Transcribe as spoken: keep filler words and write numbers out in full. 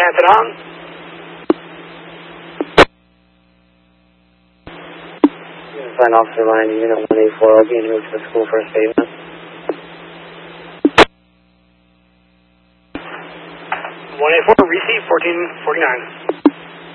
Transit on. Sign Officer Line, Unit one eighty-four, I'll be in route to the school for a statement. one eighty-four, receive fourteen forty-nine.